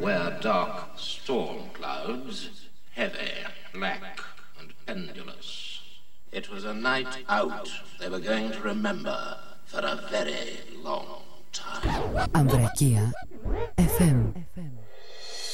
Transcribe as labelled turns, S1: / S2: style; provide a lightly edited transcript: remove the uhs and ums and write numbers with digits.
S1: were dark storm clouds, heavy, black, and pendulous. It was a night out they were going to remember for a very long time.
S2: Ambrakia FM.